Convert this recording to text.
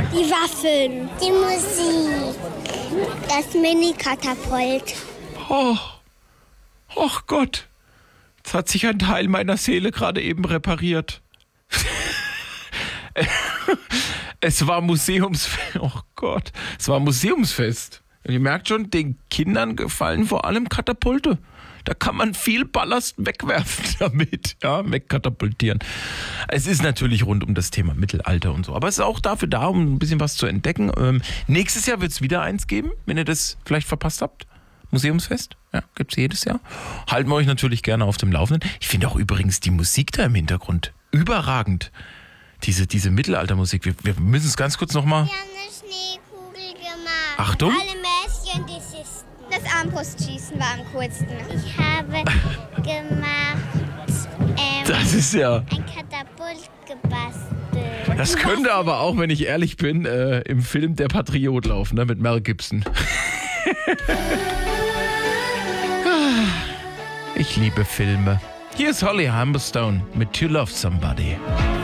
Die Waffeln. Die Musik. Das Mini-Katapult. Oh Gott. Jetzt hat sich ein Teil meiner Seele gerade eben repariert. Es war Museumsfest. Und ihr merkt schon, den Kindern gefallen vor allem Katapulte. Da kann man viel Ballast wegwerfen damit, ja, wegkatapultieren. Es ist natürlich rund um das Thema Mittelalter und so, aber es ist auch dafür da, um ein bisschen was zu entdecken. Nächstes Jahr wird es wieder eins geben, wenn ihr das vielleicht verpasst habt. Museumsfest, ja, gibt es jedes Jahr. Halten wir euch natürlich gerne auf dem Laufenden. Ich finde auch übrigens die Musik da im Hintergrund überragend. Diese Mittelaltermusik. Wir müssen es ganz kurz nochmal. Wir haben eine Schneekugel gemacht. Achtung. Alle Mäschen, die Sisten. Das Armbrustschießen war am coolsten. Ich habe gemacht, Das ist ja. ein Katapult gebastelt. Das könnte aber auch, wenn ich ehrlich bin, im Film Der Patriot laufen, ne, mit Mel Gibson. Ich liebe Filme. Hier ist Holly Humberstone mit To Love Somebody.